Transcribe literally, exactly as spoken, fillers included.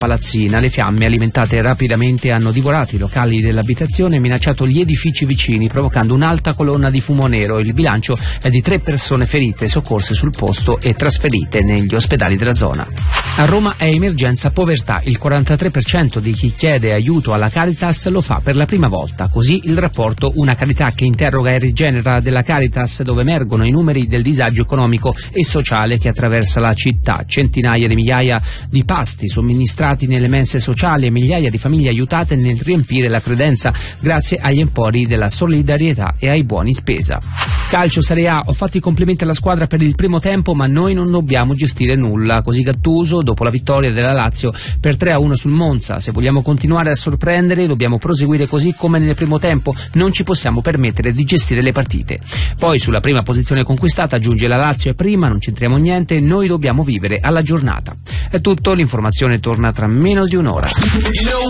palazzina. Le fiamme, alimentate rapidamente, hanno divorato i locali dell'abitazione e minacciato gli edifici vicini, provocando un'alta colonna di fumo nero. Il bilancio è di tre persone ferite, soccorse sul posto e trasferite negli ospedali della zona. A Roma è emergenza povertà. Il quarantatré per cento di chi chiede aiuto alla Caritas lo fa per la prima volta. Così il rapporto Una Carità che interroga e rigenera della Caritas, dove emergono i numeri del disagio economico e sociale che attraversa la città. Centinaia di migliaia di pasti somministrati nelle mense sociali e migliaia di famiglie aiutate nel riempire la credenza grazie agli empori della solidarietà e ai buoni spesa. Calcio Serie A, ho fatto i complimenti alla squadra per il primo tempo, ma noi non dobbiamo gestire nulla. Così Gattuso dopo la vittoria della Lazio per tre a uno sul Monza. Se vogliamo continuare a sorprendere dobbiamo proseguire così come nel primo tempo, non ci possiamo permettere di gestire le partite. Poi sulla prima posizione conquistata aggiunge la Lazio è prima, non c'entriamo niente, noi dobbiamo vivere alla giornata. È tutto, l'informazione torna tra meno di un'ora.